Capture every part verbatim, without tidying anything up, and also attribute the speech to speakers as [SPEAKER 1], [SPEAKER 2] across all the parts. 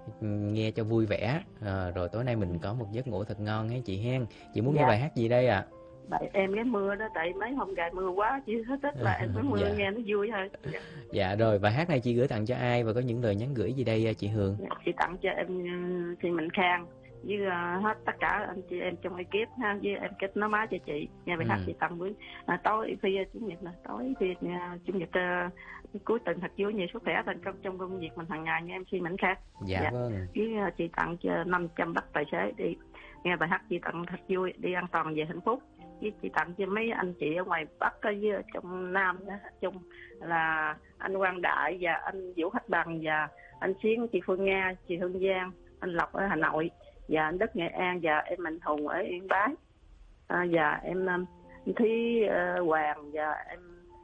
[SPEAKER 1] nghe cho vui vẻ, à, rồi tối nay mình có một giấc ngủ thật ngon ấy chị hen. Chị muốn nghe
[SPEAKER 2] Dạ,
[SPEAKER 1] bài hát gì đây ạ?
[SPEAKER 2] tại em ghé mưa đó, tại mấy hôm trời mưa quá, chị thích thích là em mới mưa
[SPEAKER 1] Dạ.
[SPEAKER 2] nghe nó vui thôi. Dạ.
[SPEAKER 1] Dạ rồi, bài hát này chị gửi tặng cho ai và có những lời nhắn gửi gì đây à, chị Hường?
[SPEAKER 2] Dạ, chị tặng cho em uh, chị Mạnh Khang với uh, hết tất cả anh chị em trong ekip ha, với em kết nối má cho chị nghe bài hát
[SPEAKER 1] Ừ.
[SPEAKER 2] chị tặng buổi à, tối phi chủ nhật nè, tối phi uh, chủ nhật uh, cuối tuần thật vui, nhiều sức khỏe thành công trong công việc mình hàng ngày nha em, chị Mạnh Khang.
[SPEAKER 1] Dạ
[SPEAKER 2] Dạ.
[SPEAKER 1] vâng.
[SPEAKER 2] Với uh, chị tặng cho năm trăm bác tài xế đi nghe bài hát chị tặng thật vui, đi an toàn về hạnh phúc. Với chị tặng cho mấy anh chị ở ngoài Bắc với ở trong Nam đó, chung là anh Quang Đại và anh Vũ Khách Bằng và anh Xuyến, chị Phương Nga, chị Hương Giang, anh Lộc ở Hà Nội và anh Đức Nghệ An và em Mạnh Hùng ở Yên Bái, à, và em um, Thúy uh, Hoàng và em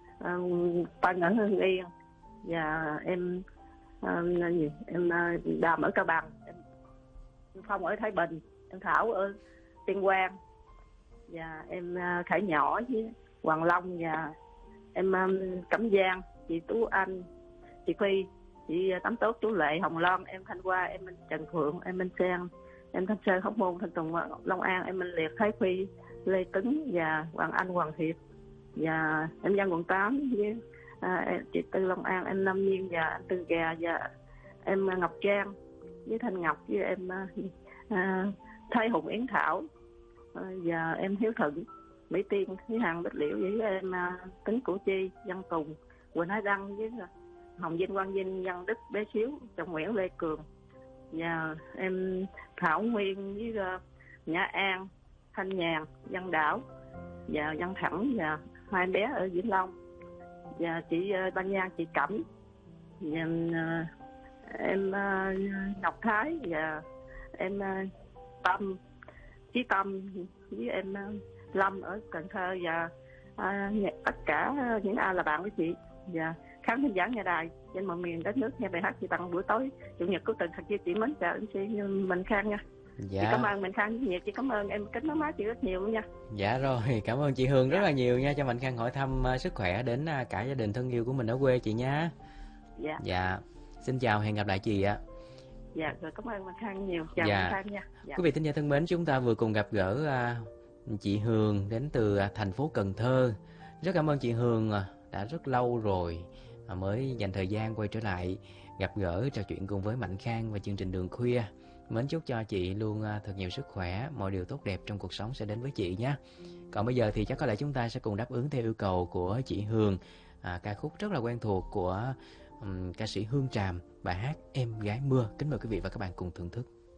[SPEAKER 2] um, Tân ở Hưng Yên và em um, gì em uh, Đàm ở Cao Bằng, em Phong ở Thái Bình, em Thảo ở Tuyên Quang và em uh, Khải Nhỏ với Hoàng Long và em um, Cẩm Giang, chị Tú Anh, chị Phi, chị Tắm Tốt, chú Lệ, Hồng Loan, em Thanh Hoa, em Minh Trần Phượng, em Minh Sen, em Thanh Sơn, Hóc Môn, Thanh Tùng, Long An, em Minh Liệt, Thái Phi, Lê Tấn và Hoàng Anh, Hoàng Hiệp và em Giang quận tám với à, chị Tư Long An, em Lâm Nhiên và anh Tư Gà và em Ngọc Trang với Thanh Ngọc với em à, Thái Hùng Yến Thảo à, và em Hiếu Thuận, Mỹ Tiên, Thúy Hằng, Bích Liễu với em à, Tính Củ Chi, Văn Tùng, Quỳnh Hải Đăng với Hồng Vinh, Quang Vinh, Văn Đức, Bé Xíu, Trọng Nguyễn, Lê Cường và em Thảo Nguyên với uh, Nhã An, Thanh Nhàn, Văn Đảo và Văn Thẳng và hai bé ở Vĩnh Long và chị uh, Ban Nhan, chị Cẩm và uh, em uh, Ngọc Thái và em uh, Tâm, Chí Tâm với em uh, Lâm ở Cần Thơ và uh, tất cả những ai là bạn của chị và khán thính giả nghe đài trên mọi miền đất nước nghe bài hát chị tặng buổi tối chủ nhật cuối tuần thật vui. Chị mến chào anh chị Mạnh Khang nha.
[SPEAKER 1] Dạ.
[SPEAKER 2] Chị cảm ơn Mạnh Khang nhiều, chị cảm ơn em kết nối má chị rất nhiều luôn nha.
[SPEAKER 1] Dạ rồi, cảm ơn chị Hương rất là nhiều nha, cho Mạnh Khang hỏi thăm uh, sức khỏe đến uh, cả gia đình thân yêu của mình ở quê chị nha.
[SPEAKER 2] Dạ.
[SPEAKER 1] Dạ. Xin chào, hẹn gặp lại chị ạ.
[SPEAKER 2] Dạ rồi, cảm ơn Mạnh Khang nhiều. Chào
[SPEAKER 1] Dạ.
[SPEAKER 2] Mạnh Khang nha. Dạ.
[SPEAKER 1] Quý vị thính giả thân mến, chúng ta vừa cùng gặp gỡ uh, chị Hương đến từ uh, thành phố Cần Thơ. Rất cảm ơn chị Hương, uh, đã rất lâu rồi uh, mới dành thời gian quay trở lại gặp gỡ trò chuyện cùng với Mạnh Khang và chương trình Đường Khuya. Mến chúc cho chị luôn uh, thật nhiều sức khỏe, mọi điều tốt đẹp trong cuộc sống sẽ đến với chị nhé. Còn bây giờ thì chắc có lẽ chúng ta sẽ cùng đáp ứng theo yêu cầu của chị Hương, à, ca khúc rất là quen thuộc của um, ca sĩ Hương Tràm, bài hát Em Gái Mưa. Kính mời quý vị và các bạn cùng thưởng thức.